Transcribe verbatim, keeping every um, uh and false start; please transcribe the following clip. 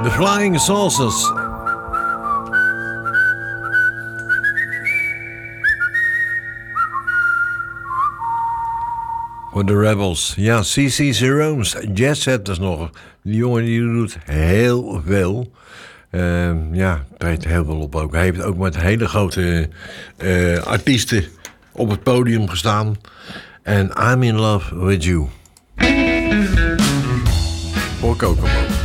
The Flying Saucers. Voor de Rebels. Ja, C C Jerome's jazzsetters nog. Die jongen die doet heel veel. Uh, ja, treedt heel veel op ook. Hij heeft ook met hele grote uh, artiesten op het podium gestaan. En I'm in love with you. Voor Kokomo.